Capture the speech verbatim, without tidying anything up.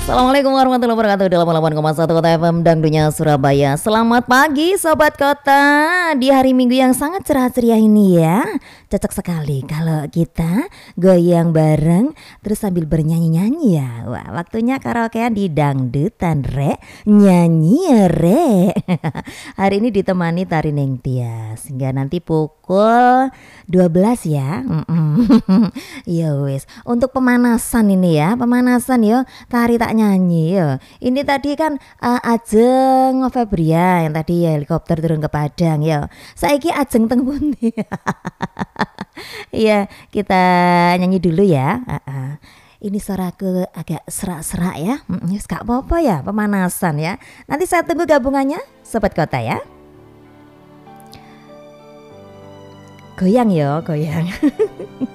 Assalamualaikum warahmatullahi wabarakatuh. Dalam delapan koma satu Kota F M Dangdunya Surabaya. Selamat pagi Sobat Kota. Di hari Minggu yang sangat cerah ceria ini ya, cocok sekali kalau kita goyang bareng terus sambil bernyanyi-nyanyi ya. Wah, waktunya karaokean di Dangdutan Re. Nyanyi ya Re. Hari ini ditemani Tari Neng Tias hingga nanti pukul dua belas ya. Ya wis. Untuk pemanasan ini ya, pemanasan yo tari tak nyanyi ya. Ini tadi kan uh, Ajeng Febria yang tadi ya helikopter turun ke Padang ya. Saiki Ajeng teng pundi? Iya, kita nyanyi dulu ya. Uh-uh. Ini suaraku agak serak-serak ya. Mm, yes, gak apa-apa ya, pemanasan ya. Nanti saya tunggu gabungannya Sobat Kota ya. Goyang yo, goyang.